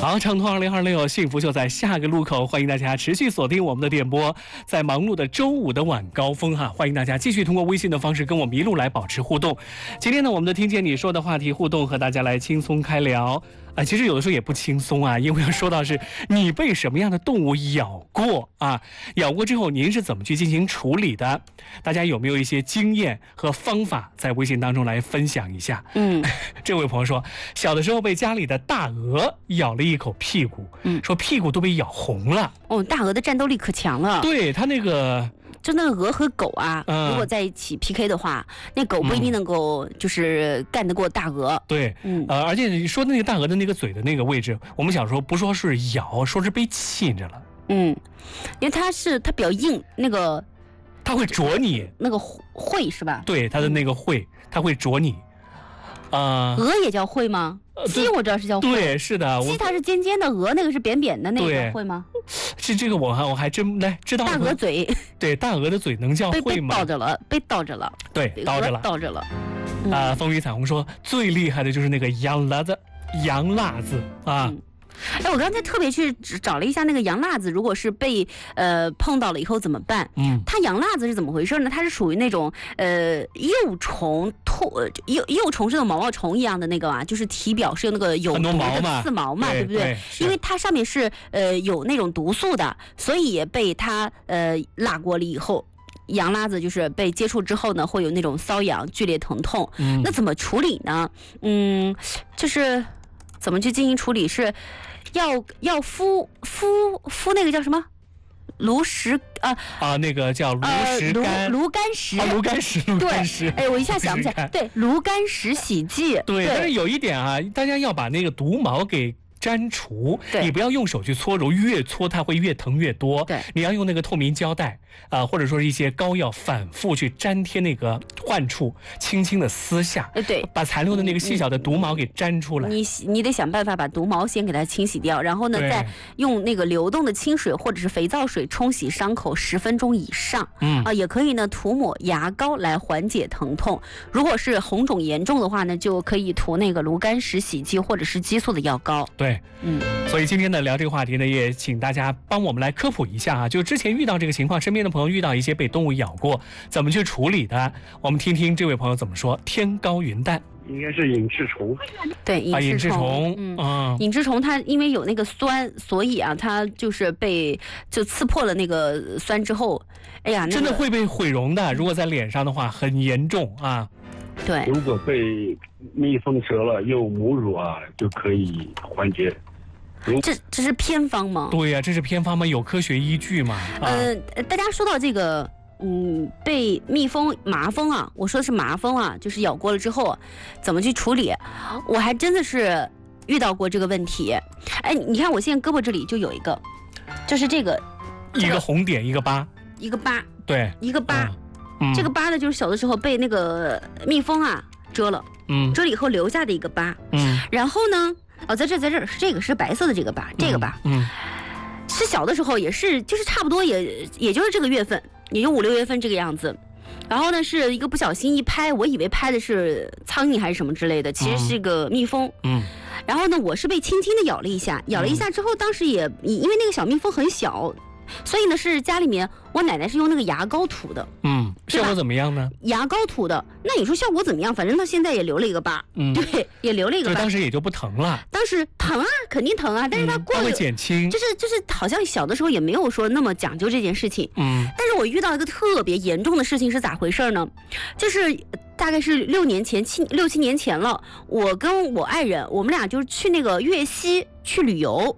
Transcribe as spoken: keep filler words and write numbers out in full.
好，畅通二零二六，幸福就在下个路口，欢迎大家持续锁定我们的电波，在忙碌的周五的晚高峰哈，欢迎大家继续通过微信的方式跟我们一路来保持互动。今天呢，我们的听见你说的话题互动和大家来轻松开聊。啊，其实有的时候也不轻松啊，因为要说到是你被什么样的动物咬过啊？咬过之后您是怎么去进行处理的？大家有没有一些经验和方法在微信当中来分享一下？ 嗯， 这位朋友说，小的时候被家里的大鹅咬了一口屁股，嗯，说屁股都被咬红了。 哦，大鹅的战斗力可强了。 对，它那个。 就那个鹅和狗啊、嗯，如果在一起 P K 的话，那狗不一定能够就是干得过大鹅。 嗯、对， 嗯， 呃，而且你说的那个大鹅的那个嘴的那个位置，我们小时候不说是咬，说是被沁着了。 嗯，因为它是它比较硬，那个它会啄你， 那个喙是吧？ 对，它的那个喙，它会啄你。啊、 呃，鹅也叫喙吗？鸡我知道是叫喙， 对，是的， 鸡它是尖尖的，鹅那个是扁扁的那个会吗？ 是这个我还我还真来知道。 大鹅嘴， 对，大鹅的嘴能叫喙吗？ 被倒着了，被倒着了， 对，倒着了， 倒着了。 啊、嗯呃，风雨彩虹说最厉害的就是那个洋辣子，洋辣子啊。嗯哎，我刚才特别去找了一下那个洋辣子，如果是被呃碰到了以后怎么办？嗯，它洋辣子是怎么回事呢？它是属于那种呃幼虫透幼幼虫是那种毛毛虫一样的那个嘛，就是体表是有那个有毒的刺毛嘛， 对, 对不对？因为它上面是呃有那种毒素的，所以被它呃辣过了以后。洋辣子就是被接触之后呢，会有那种瘙痒、剧烈疼痛。嗯，那怎么处理呢？嗯，就是怎么去进行处理是。要要敷敷敷那个叫什么炉石啊啊，那个叫炉石干，炉炉甘石， 啊、炉甘石，炉甘石。 哎，我一下想不起来。对，炉甘石洗剂。 对，但是有一点啊，大家要把那个毒毛给粘除，你不要用手去搓揉，越搓它会越疼越多。 对， 你要用那个透明胶带啊、呃，或者说是一些膏药，反复去粘贴那个患处，轻轻的撕下， 对， 把残留的那个细小的毒毛给粘出来。 你你得想办法把毒毛先给它清洗掉，然后呢，再用那个流动的清水或者是肥皂水冲洗伤口十分钟以上。嗯啊，也可以呢涂抹牙膏来缓解疼痛。如果是红肿严重的话呢，就可以涂那个炉甘石洗剂或者是激素的药膏。 对。对，嗯，所以今天呢聊这个话题呢，也请大家帮我们来科普一下啊，就之前遇到这个情况，身边的朋友遇到一些被动物咬过，怎么去处理的？我们听听这位朋友怎么说。天高云淡， 应该是隐翅虫。 对，隐翅虫， 啊、嗯，嗯隐翅虫它因为有那个酸，所以啊，它就是被就刺破了那个酸之后，哎呀，那个、 真的会被毁容的。如果在脸上的话，很严重啊。 对， 如果被蜜蜂蛰了用母乳啊，就可以缓解。 这这是偏方吗？ 对呀、啊，这是偏方吗？有科学依据吗？ 呃，大家说到这个，嗯，被蜜蜂、麻蜂啊，我说的是麻蜂啊，就是咬过了之后，怎么去处理？我还真的是遇到过这个问题。哎，你看我现在胳膊这里就有一个，就是这个， 一个红点，一个疤， 一个疤， 对， 一个疤。 嗯嗯、这个疤呢，就是小的时候被那个蜜蜂啊蛰了，嗯，蛰了以后留下的一个疤，嗯，然后呢，哦，在这，在这儿是这个是白色的这个疤，这个疤，嗯，是小的时候也是，就是差不多也也就是这个月份，也就五六月份这个样子，然后呢是一个不小心一拍，我以为拍的是苍蝇还是什么之类的，其实是个蜜蜂，嗯，然后呢我是被轻轻的咬了一下，咬了一下之后，当时也因为那个小蜜蜂很小。所以呢，是家里面我奶奶是用那个牙膏涂的， 嗯，效果怎么样呢？ 牙膏涂的，那你说效果怎么样？反正到现在也留了一个疤，嗯，对，也留了一个疤。 当时也就不疼了。 当时疼啊，肯定疼啊，但是它过了， 嗯、它会减轻， 就是就是好像小的时候也没有说那么讲究这件事情，嗯。但是我遇到一个特别严重的事情是咋回事呢？就是大概是六年前，七六七年前了，我跟我爱人，我们俩就是去那个粤西去旅游。